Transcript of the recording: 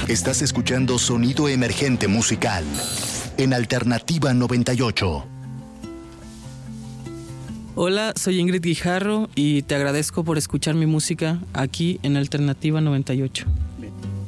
Estás escuchando Sonido Emergente Musical en Alternativa 98. Hola, soy Ingrid Guijarro y te agradezco por escuchar mi música aquí en Alternativa 98.